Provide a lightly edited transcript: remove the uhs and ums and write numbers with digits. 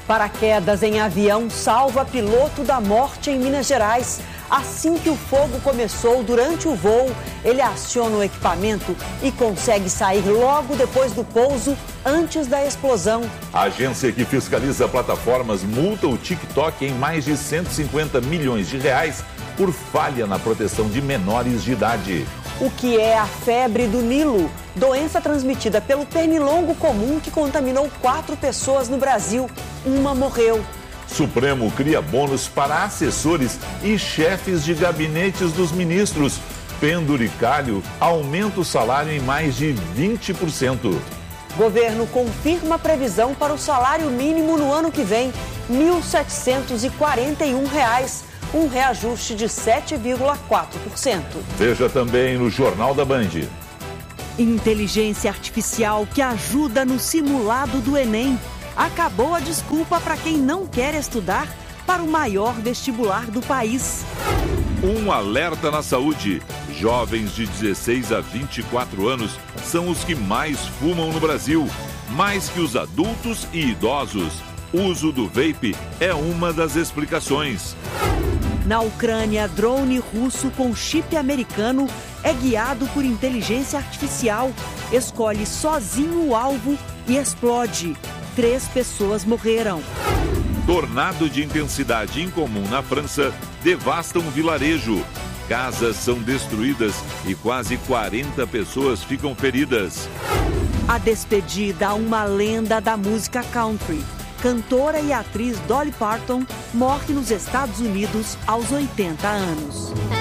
Paraquedas em avião salva piloto da morte em Minas Gerais. Assim que o fogo começou durante o voo, ele aciona o equipamento e consegue sair logo depois do pouso, antes da explosão. A agência que fiscaliza plataformas multa o TikTok em mais de 150 milhões de reais por falha na proteção de menores de idade. O que é a febre do Nilo? Doença transmitida pelo pernilongo comum que contaminou 4 pessoas no Brasil. Uma morreu. Supremo cria bônus para assessores e chefes de gabinetes dos ministros. Penduricalho aumenta o salário em mais de 20%. Governo confirma a previsão para o salário mínimo no ano que vem, R$ 1.741, um reajuste de 7,4%. Veja também no Jornal da Band. Inteligência artificial que ajuda no simulado do Enem. Acabou a desculpa para quem não quer estudar para o maior vestibular do país. Um alerta na saúde. Jovens de 16 a 24 anos são os que mais fumam no Brasil, mais que os adultos e idosos. O uso do vape é uma das explicações. Na Ucrânia, drone russo com chip americano é guiado por inteligência artificial, escolhe sozinho o alvo e explode. 3 pessoas morreram. Tornado de intensidade incomum na França devasta um vilarejo. Casas são destruídas e quase 40 pessoas ficam feridas. A despedida a uma lenda da música country. Cantora e atriz Dolly Parton morre nos Estados Unidos aos 80 anos.